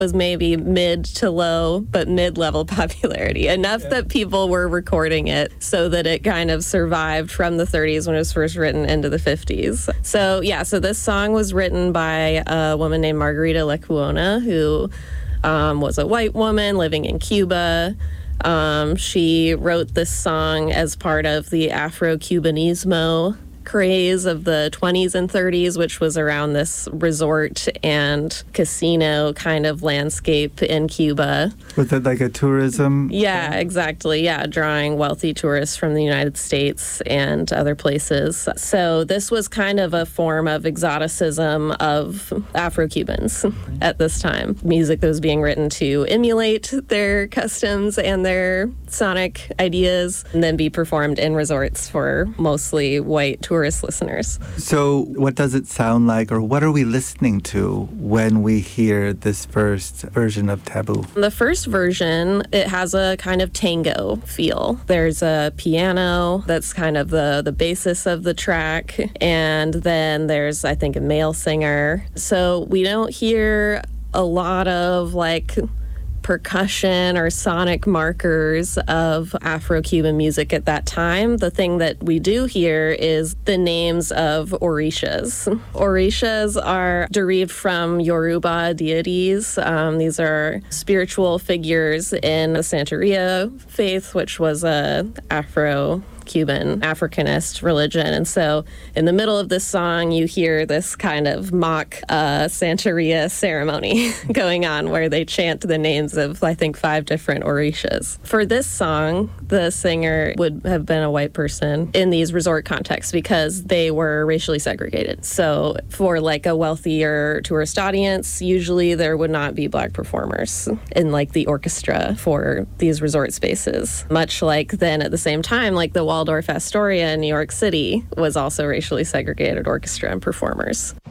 was maybe mid to low, but mid-level popularity, enough that people were recording it so that it kind of survived from the 30s when it was first written into the 50s. So this song was written by a woman named Margarita Lecuona, who was a white woman living in Cuba. She wrote this song as part of the Afro-Cubanismo craze of the 20s and 30s, which was around this resort and casino kind of landscape in Cuba. Was it like a tourism? Yeah, exactly. Yeah, drawing wealthy tourists from the United States and other places. So this was kind of a form of exoticism of Afro-Cubans at this time. Music that was being written to emulate their customs and their sonic ideas, and then be performed in resorts for mostly white tourist listeners. So what does it sound like, or what are we listening to when we hear this first version of Taboo? The first version, it has a kind of tango feel. There's a piano that's kind of the basis of the track, and then there's, I think, a male singer. So we don't hear a lot of like percussion or sonic markers of Afro-Cuban music at that time. The thing that we do hear is the names of orishas. Orishas are derived from Yoruba deities. These are spiritual figures in the Santeria faith, which was a Afro-Cuban, Africanist religion. And so in the middle of this song, you hear this kind of mock Santeria ceremony going on where they chant the names of, I think, 5 different orishas. For this song, the singer would have been a white person in these resort contexts because they were racially segregated. So for like a wealthier tourist audience, usually there would not be black performers in like the orchestra for these resort spaces. Much like then at the same time, like the Waldorf Astoria in New York City was also racially segregated orchestra and performers.